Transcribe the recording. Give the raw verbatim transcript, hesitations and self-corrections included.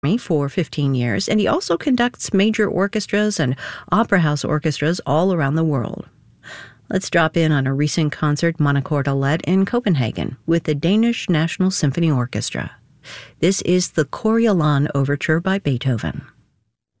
for fifteen years, and he also conducts major orchestras and opera house orchestras all around the world. Let's drop in on a recent concert Monicorda led in Copenhagen with the Danish National Symphony Orchestra. This is the Coriolan Overture by Beethoven.